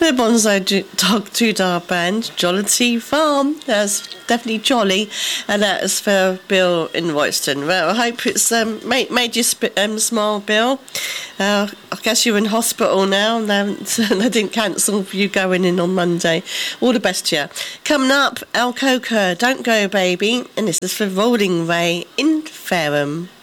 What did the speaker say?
The Bonsai Dog Two-Dar Band, Jollity Farm. That's definitely jolly. And that's for Bill in Royston. Well, I hope it's made you smile, Bill. I guess you're in hospital now. They didn't cancel for you going in on Monday. All the best to you. Coming up, Al Coker, Don't Go Baby. And this is for Rolling Ray in Fareham.